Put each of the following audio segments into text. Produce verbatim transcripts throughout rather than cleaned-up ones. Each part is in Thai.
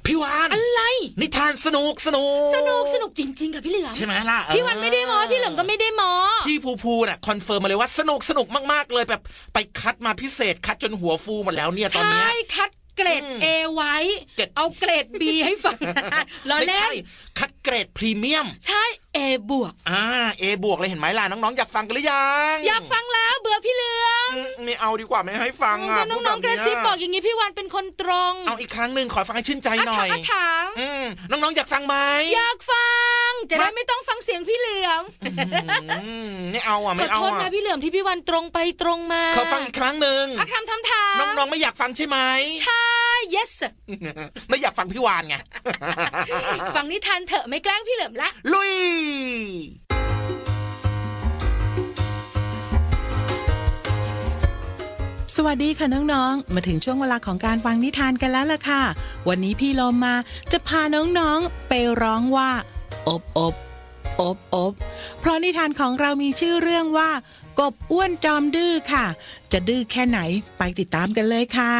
พี่วานอะไรนิทานสนุกสนุกสนุกสนุกจริงๆกับพี่เหลือมใช่ไหมล่ะพี่วานไม่ได้มอพี่เหลือมก็ไม่ได้มอพี่ภูภูน่ะคอนเฟิร์มมาเลยว่าสนุกสนุกมากๆเลยแบบไปคัดมาพิเศษคัดจนหัวฟูหมดแล้วเนี่ยตอนนี้ใช่คัดเกรด A ไว้เอาเกรด B ให้ฟังล้อเล่นคัดเกรดพรีเมียมใช่ A บวกอ่า A บวกเลยเห็นไหมล่ะน้องๆอยากฟังกันหรือยังอยากฟังแล้วเบื่อพี่เหลือมไม่เอาดีกว่าไม่ให้ฟังอ่ะน้องๆกระซิบบอกอย่างนี้พี่วานเป็นคนตรงเอาอีกครั้งนึงขอฟังให้ชื่นใจหน่อยถามอืมน้องๆอยากฟังไหมอยากฟังจะได้ไม่ต้องฟังเสียงพี่เหลือมไม่เอาอ่ะไม่เอาขอโทษนะพี่เหลือมที่พี่วานตรงไปตรงมาขอฟังอีกครั้งนึงอ่ะทำทำถามน้องๆไม่อยากฟังใช่ไหมใช่ yes ไม่อยากฟังพี่วานไงฟังนิทานเถอะไม่แกล้งพี่เหลือมละลุยสวัสดีค่ะน้องๆมาถึงช่วงเวลาของการฟังนิทานกันแล้วล่ะค่ะวันนี้พี่ลมมาจะพาน้องๆไปร้องว่าอบอบอบอบเพราะนิทานของเรามีชื่อเรื่องว่ากบอ้วนจอมดื้อค่ะจะดื้อแค่ไหนไปติดตามกันเลยค่ะ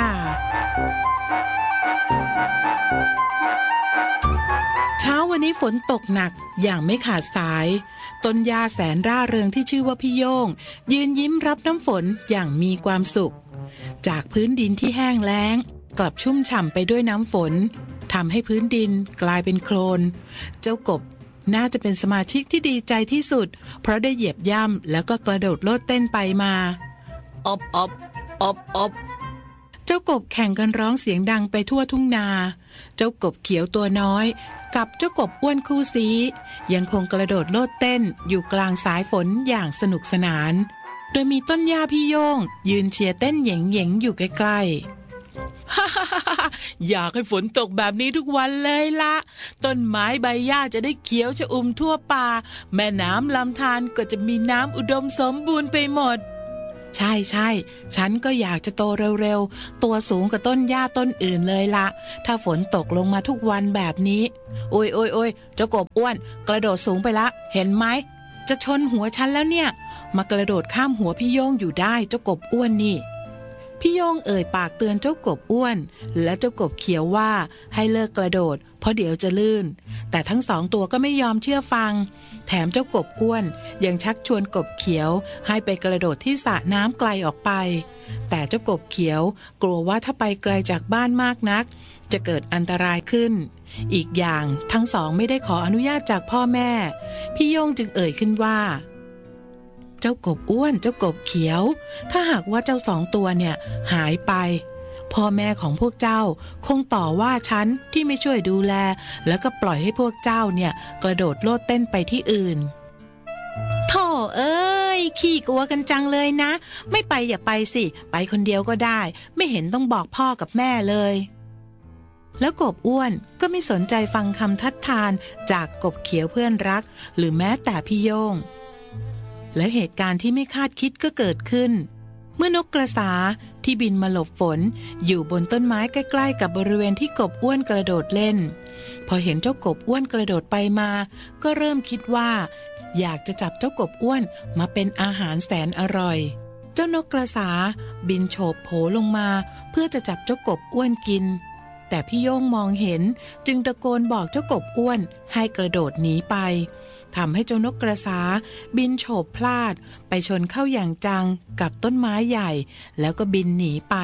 เช้าวันนี้ฝนตกหนักอย่างไม่ขาดสายต้นหญ้าแสนร่าเริงที่ชื่อว่าพี่โย่งยืนยิ้มรับน้ำฝนอย่างมีความสุขจากพื้นดินที่แห้งแล้งกลับชุ่มฉ่ำไปด้วยน้ำฝนทำให้พื้นดินกลายเป็นโคลนเจ้ากบน่าจะเป็นสมาชิกที่ดีใจที่สุดเพราะได้เหยียบย่ำแล้วก็กระโดดโลดเต้นไปมาอบอบอบอบเจ้ากบแข่งกันร้องเสียงดังไปทั่วทุ่งนาเจ้ากบเขียวตัวน้อยกับเจ้ากบอ้วนคู่ซียังคงกระโดดโลดเต้นอยู่กลางสายฝนอย่างสนุกสนานโดยมีต้นหญ้าพี่โย่งยืนเชียร์เต้นเหย่งๆอยู่ใกล้ๆฮ่าๆอยากให้ฝนตกแบบนี้ทุกวันเลยละต้นไม้ใบหญ้าจะได้เขียวชอุ่มทั่วป่าแม่น้ำลำธารก็จะมีน้ำอุดมสมบูรณ์ไปหมดใช่ใช่ฉันก็อยากจะโตเร็วๆตัวสูงกว่าต้นหญ้าต้นอื่นเลยละถ้าฝนตกลงมาทุกวันแบบนี้โอ้ยโอ้ยโอ้ยเจ้ากบอ้วนกระโดดสูงไปละเห็นไหมจะชนหัวฉันแล้วเนี่ยมากระโดดข้ามหัวพี่โย่งอยู่ได้เจ้ากบอ้วนนี่พี่โย่งเอ่ยปากเตือนเจ้ากบอ้วนและเจ้ากบเขียวว่าให้เลิกกระโดดเพราะเดี๋ยวจะลื่นแต่ทั้งสองตัวก็ไม่ยอมเชื่อฟังแถมเจ้ากบอ้วนยังชักชวนกบเขียวให้ไปกระโดดที่สระน้ำไกลออกไปแต่เจ้ากบเขียวกลัวว่าถ้าไปไกลจากบ้านมากนักจะเกิดอันตรายขึ้นอีกอย่างทั้งสองไม่ได้ขออนุญาตจากพ่อแม่พี่โย่งจึงเอ่ยขึ้นว่าเจ้ากบอ้วนเจ้ากบเขียวถ้าหากว่าเจ้าสองตัวเนี่ยหายไปพ่อแม่ของพวกเจ้าคงต่อว่าฉันที่ไม่ช่วยดูแลแล้วก็ปล่อยให้พวกเจ้าเนี่ยกระโดดโลดเต้นไปที่อื่นโธ่เอ้ยขี้กลัวกันจังเลยนะไม่ไปอย่าไปสิไปคนเดียวก็ได้ไม่เห็นต้องบอกพ่อกับแม่เลยแล้วกบอ้วนก็ไม่สนใจฟังคำทัดทานจากกบเขียวเพื่อนรักหรือแม้แต่พี่โย่งและเหตุการณ์ที่ไม่คาดคิดก็เกิดขึ้นเมื่อนกกระสาที่บินมาหลบฝนอยู่บนต้นไม้ใกล้ๆกับบริเวณที่กบอ้วนกระโดดเล่นพอเห็นเจ้ากบอ้วนกระโดดไปมาก็เริ่มคิดว่าอยากจะจับเจ้ากบอ้วนมาเป็นอาหารแสนอร่อยเจ้านกกระสาบินโฉบโผลงมาเพื่อจะจับเจ้ากบอ้วนกินแต่พี่โย่งมองเห็นจึงตะโกนบอกเจ้ากบอ้วนให้กระโดดหนีไปทำให้เจ้านกกระสาบินโฉบพลาดไปชนเข้าอย่างจังกับต้นไม้ใหญ่แล้วก็บินหนีไป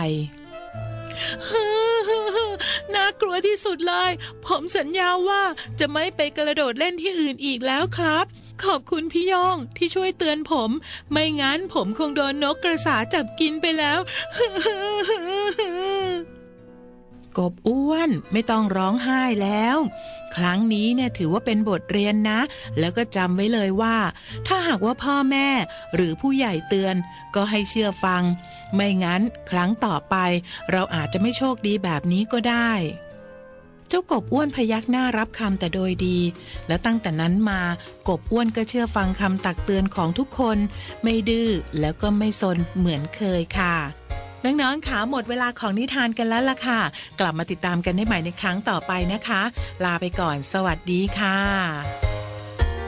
น่ากลัวที่สุดเลยผมสัญญาว่าจะไม่ไปกระโดดเล่นที่อื่นอีกแล้วครับขอบคุณพี่โย่งที่ช่วยเตือนผมไม่งั้นผมคงโดนนกกระสาจับกินไปแล้วกบอ้วนไม่ต้องร้องไห้แล้วครั้งนี้เนี่ยถือว่าเป็นบทเรียนนะแล้วก็จำไว้เลยว่าถ้าหากว่าพ่อแม่หรือผู้ใหญ่เตือนก็ให้เชื่อฟังไม่งั้นครั้งต่อไปเราอาจจะไม่โชคดีแบบนี้ก็ได้เจ้ากบอ้วนพยักหน้ารับคำแต่โดยดีและตั้งแต่นั้นมากบอ้วนก็เชื่อฟังคำตักเตือนของทุกคนไม่ดื้อแล้วก็ไม่ซนเหมือนเคยค่ะน้องๆค่ะหมดเวลาของนิทานกันแล้วล่ะค่ะกลับมาติดตามกันได้ใหม่ในครั้งต่อไปนะคะลาไปก่อนสวัสดีค่ะ